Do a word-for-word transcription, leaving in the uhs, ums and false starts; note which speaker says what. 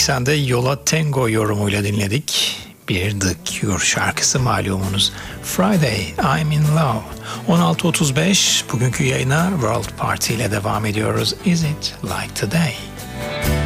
Speaker 1: seksende Yola Tango yorumuyla dinledik. Bir The Cure şarkısı malumunuz. Friday, I'm in Love. on altı otuz beş bugünkü yayına World Party ile devam ediyoruz. Is it like today?